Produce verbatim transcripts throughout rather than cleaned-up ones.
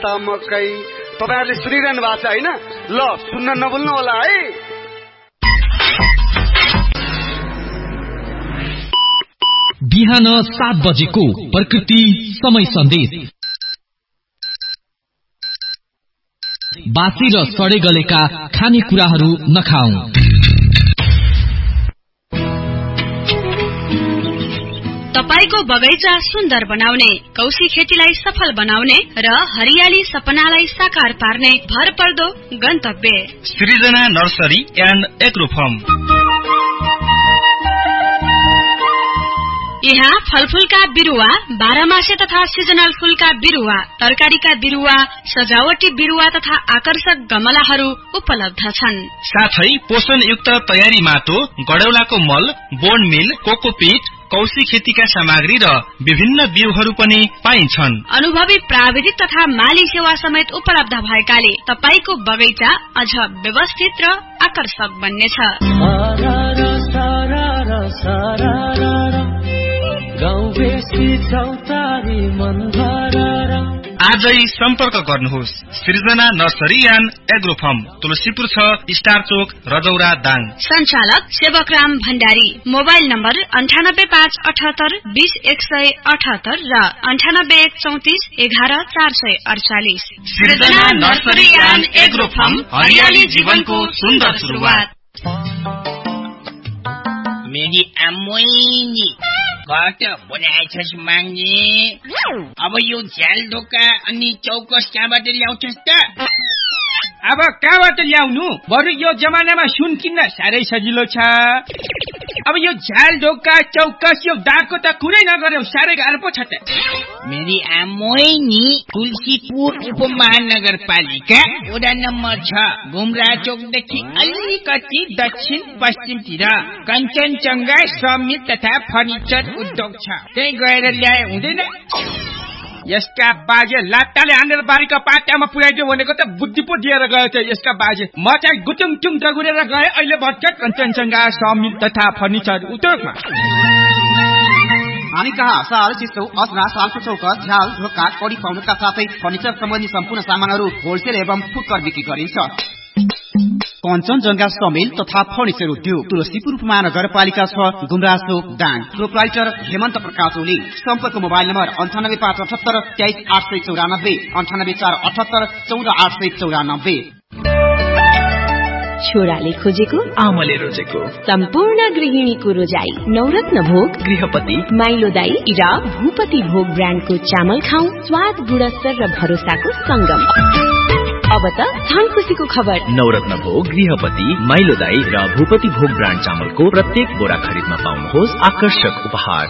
त मकै। तपाईहरुले सुनिरहनु भएको छ हैन? ल सुन्न नभुल्नु होला है। बिहान सात बजेको प्रकृति समय सन्देश। बासी र सडे गलेका खानेकुराहरू नखाऊ। तपाईको बगैँचा सुन्दर बनाउने, कौशी खेतीलाई सफल बनाउने र हरियाली सपनालाई साकार पार्ने भरपर्दो गन्तव्य सृजना नर्सरी एन्ड एग्रो फार्म। यहाँ फलफूलका बिरुवा, बाह्रमासे तथा सिजनल फूलका बिरुवा, तरकारीका बिरुवा, सजावटी बिरुवा तथा आकर्षक गमलाहरू उपलब्ध छन्। साथै पोषणयुक्त तयारी माटो, गडौलाको मल, बोन मिल, कोकोपीट, कौशी खेतीका सामग्री र विभिन्न बिउहरू पनि पाइन्छन्। अनुभवी प्राविधिक तथा माली सेवा समेत उपलब्ध भएकाले तपाईको बगैँचा अझ व्यवस्थित र आकर्षक बन्नेछ। आजै सम्पर्क गर्नुहोस् सृजना nursery and agro farm, Tulsipur छ, स्टार चोक, रजौरा दाङ। सञ्चालक सेवकराम भण्डारी। मोबाइल नम्बर अन्ठानब्बे पाँच अठहत्तर बीस एक सय अठहत्तर र अन्ठानब्बे एक चौतिस एघार चार सय अडचालिस। सृजना नर्सरी एन्ड एग्रो फार्म, हरियाली जीवनको सुन्दर सुरुवात। मेरी आमोइनी घट बनाएछस् माग्ने। अब यो झ्याल ढोका अनि चौकस कहाँबाट ल्याउँछस् त? अब कहाँबाट ल्याउनु? बरु यो जमानामा सुन किन्न साह्रै सजिलो छ। अब यो झ्याल ढोका चौकस यो दागको त कुरै नगर्यो, साह्रै गाह्रो पो छ त। मेरी आमोइनी तुलसीपुर उपमहानगरपालिका वडा नम्बर छ, घुम्रा चोकदेखि अलिकति दक्षिण पश्चिमतिर कञ्चनजङ्घा समित तथा फर्निचर उद्योग छ। त्यही गएर ल्याए हुँदैन? यसका बाजे लाट्टाले हानेर बारीको पाटामा पुर्याइदियो भनेको त बुद्धि पो दिएर गयो त यसका बाजे। म चाहिँ गुटुङटुङ दगुरेर गए, अहिले भर्खर कञ्चनजङ्घा समित तथा फर्निचर उद्योगमा। हामी कहाँ साल चिसो असरा सालको चौकस झ्याल ढोका कडी फाउन्डरका साथै फर्निचर सम्बन्धी सम्पूर्ण सामानहरू होलसेल एवं फुटकर बिक्री गरिन्छ। कञ्चनजङ्घा समेल तथा फर्निचर उद्योग, तुलसीपुर महानगरपालिका छ, गुमरासो दाङ। प्रोप्राइटर हेमन्त प्रकाश ओली। सम्पर्क मोबाइल नम्बर अन्ठानब्बे पाँच अठहत्तर तेइस आठ सय चौरानब्बे, अन्ठानब्बे चार अठहत्तर चौध आठ सय चौरानब्बे। छोराले खोजेको आमाले रोजेको सम्पूर्ण गृहिणीको रोजाई नवरत्न भोग, गृहपति, माइलो दाई र भूपति भोग ब्रान्डको चामल खाऊ। स्वाद, गुणस्तर र भरोसाको संगम। अब त धन खुशीको खबर। नवरत्न भोग, गृहपति, माइलो दाई र भूपति भोग ब्रान्ड चामलको प्रत्येक बोरा खरिदमा पाउनुहोस् आकर्षक उपहार।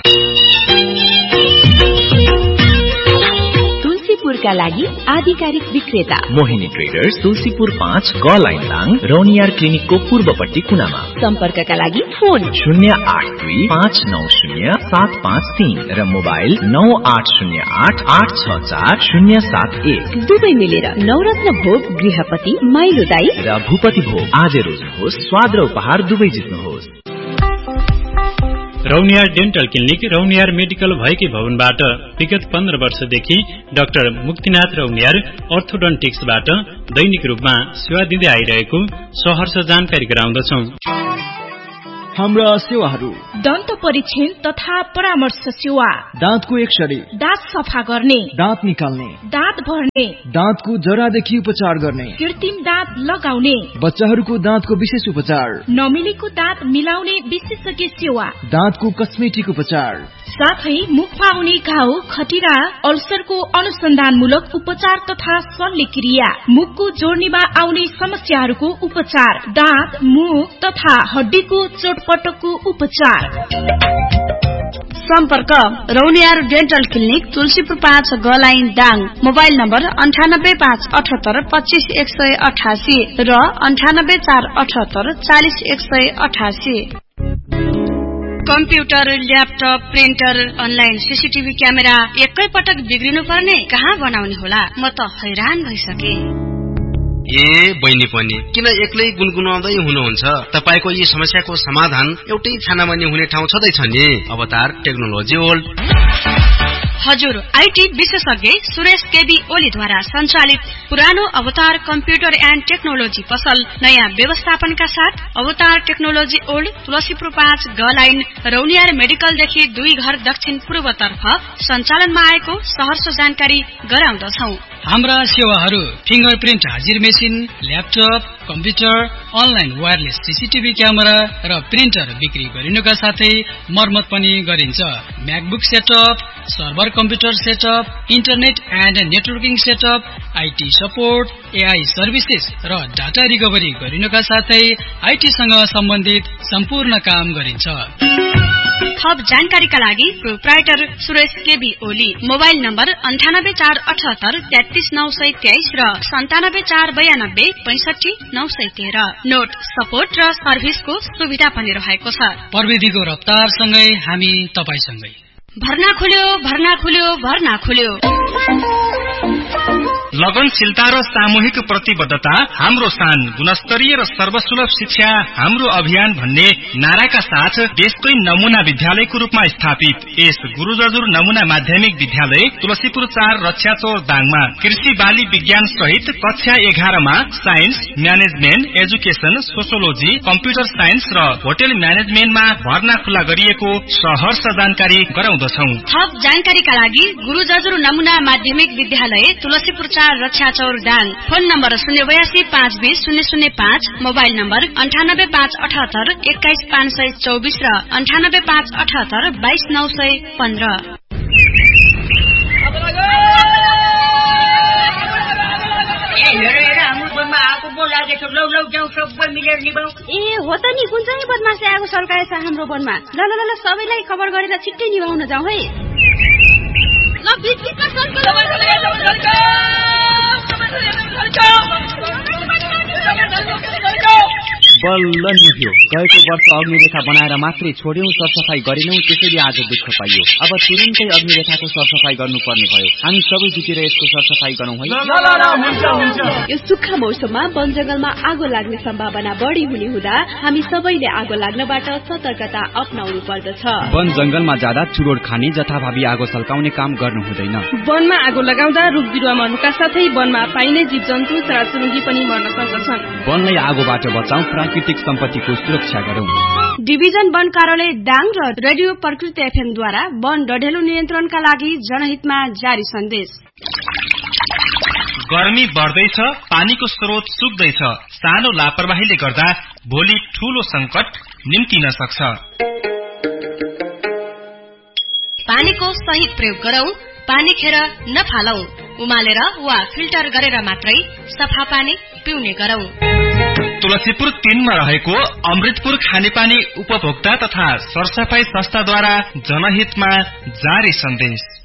तुलसीपुरका लागि आधिकारिक विक्रेता मोहिनी ट्रेडर्स, तुलसीपुर पाँच ग लाइन दाङ, रौनियार क्लिनिकको पूर्वपट्टि कुनामा। सम्पर्कका लागि फोन शून्य आठ दुई पाँच नौ शून्य सात पाँच तीन र मोबाइल नौ आठ शून्य आठ आठ छ चार शून्य सात एक। दुवै मिलेर नवरत्न भोग, गृहपति, माइलो दाई र भूपति भोग आज रोज्नुहोस्, स्वाद र उपहार दुवै जित्नुहोस्। Rauniyar dental clinic Rauniyar medical भएकी भवनबाट विगत पन्ध्र वर्षदेखि डाक्टर मुक्तिनाथ रौनियार अर्थोडन्टिक्सबाट दैनिक रूपमा सेवा दिँदै आइरहेको सहर्ष जानकारी गराउँदछौं। हाम्रा सेवाहरू: दन्त परीक्षण तथा परामर्श सेवा, दाँतको एक्सरे, दाँत सफा गर्ने, दाँत निकाल्ने, दाँत भर्ने, दाँतको जरादेखि उपचार गर्ने, कृत्रिम दाँत लगाउने, बच्चाहरूको दाँतको विशेष उपचार, नमिलेको दाँत मिलाउने विशेषज्ञ सेवा, दाँतको कस्मेटिक उपचार, साथै मुखमा आउने घाउ, खटिरा, अल्सरको अनुसन्धानमूलक उपचार तथा शल्यक्रिया, मुखको जोड्नीमा आउने समस्याहरूको उपचार, दाँत, मुख तथा हड्डीको चोटपटकको उपचार। सम्पर्क रौनियार डेन्टल क्लिनिक, तुलसीपुर पाँच ग लाइन दाङ। मोबाइल नम्बर अन्ठानब्बे पाँच अठहत्तर पच्चीस एक सय अठासी र अन्ठानब्बे चार अठहत्तर चालिस एक सय अठासी। Computer, laptop, printer, online CCTV camera एकै पटक बिग्रिनु पर्ने, कहाँ बनाउने होला? म त हैरान भइसके। ए बहिनी पनि किन एक्लै गुनगुनाउँदै हुनुहुन्छ? तपाईको यी समस्याको समाधान एउटै छानामा नि हुने ठाउँ छँदैछ नि। अवतार टेक्नोलोजी वर्ल्ड। हजुर आईटी विशेषज्ञ सुरेश केबी ओलीद्वारा सञ्चालित पुरानो अवतार कम्प्युटर एन्ड टेक्नोलोजी पसल नयाँ व्यवस्थापनका साथ अवतार टेक्नोलोजी ओल्ड तुलसीपुर पाँच ग लाइन रौनियार मेडिकलदेखि दुई घर दक्षिण पूर्वतर्फ सञ्चालनमा आएको सहर्ष जानकारी गराउँदछौ। हाम्रा सेवाहरू फिंगरप्रिन्ट हाजिर machine, laptop, computer, online wireless CCTV camera र प्रिन्टर बिक्री गरिनुका साथै मर्मत पनि गरिन्छ। MacBook setup, server computer setup, internet and networking setup, IT support, AI services र डाटा रिकभरी गरिनुका साथै आईटीसँग सम्बन्धित सम्पूर्ण काम गरिन्छ। थप जानकारीका लागि proprietor Suresh KB Oli, mobile number अन्ठानब्बे चार अठहत्तर तेत्तीस नौ सय तेइस र सन्तानब्बे चार बयानब्बे पैंसठी नौ सय तेह्र। नोट सपोर्ट र सर्भिसको सुविधा पनि रहेको छ। प्रविधिको रफ्तारसँगै हामी तपाईसँगै। भर्ना खुल्यो, भर्ना खुल्यो, भर्ना खुल्यो। लगनशीलता र सामूहिक प्रतिबद्धता हाम्रो शान, गुणस्तरीय र सर्वसुलभ शिक्षा हाम्रो अभियान भन्ने नाराका साथ देशकै नमूना विद्यालयको रूपमा स्थापित यस गुरु जजुर नमूना माध्यमिक विद्यालय तुलसीपुर चार रक्षाचौर दाङमा कृषि बाली विज्ञान सहित कक्षा एघारमा science, management, education, sociology, computer science र होटल म्यानेजमेन्टमा भर्ना खुला गरिएको सहर्ष जानकारी गराउँदछौ। थप जानकारीका लागि गुरु जजुर नमूना माध्यमिक विद्यालय तुलसीपुर रक्षाचौर दाङ। फोन नम्बर शून्य बयासी पाँच बीस शून्य शून्य पाँच, मोबाइल नम्बर अन्ठानब्बे पाँच अठहत्तर एक्काइस पाँच सय चौबिस र अन्ठानब्बे पाँच अठहत्तर बाइस नौ सय पन्ध्र। ए हो त नि, कुन चाहिँ बदमासले आगो सल्काएछ हाम्रो वनमा। ल ल ल सबैलाई खबर गरेर छिट्टै निभाउन जाउँ है। ल बीच बीचमा बल्ल निभ्यो। गएको वर्ष अग्निरेखा बनाएर मात्रै छोड्यौं, सरसफाई गरेनौं, त्यसैले आज दुःख पाइयो। अब तुरुन्तै अग्निरेखाको सरसफाई गर्नुपर्ने भयो। हामी सबै जुटेर यसको सरसफाई गरौँ है। यो सुक्खा मौसममा वन जंगलमा आगो लाग्ने सम्भावना बढी हुने हुँदा हामी सबैले आगो लाग्नबाट सतर्कता अपनाउनु पर्दछ। वन जंगलमा जाँदा चुरोड खाने, जथाभावी आगो सल्काउने काम गर्नु हुँदैन। वनमा आगो लगाउँदा रुख बिरुवा मर्नुका साथै वनमा पाइने जीव जन्तु चराचुरुङ्गी पनि मर्न सक्दछन्। वनलाई आगोबाट बचाउँ, प्राकृतिक सम्पत्तिको सुरक्षा गरौँ। डिभिजन वन कार्यालय दाङ र रेडियो प्रकृति एफएमद्वारा वन डढेलो नियन्त्रणका लागि जनहितमा जारी सन्देश। गर्मी बढ्दैछ, पानीको स्रोत सुक्दैछ। सानो लापरवाहीले गर्दा भोलि ठूलो संकट निम्तिन सक्छ। पानीको सही प्रयोग गरौं, पानी खेर नफालौ, उमालेर वा फिल्टर गरेर मात्रै सफा पानी पिउने गरौं। तुलसीपुर तीनमा रहेको अमृतपुर खानेपानी उपभोक्ता तथा सरसफाई संस्थाद्वारा जनहितमा जारी सन्देश।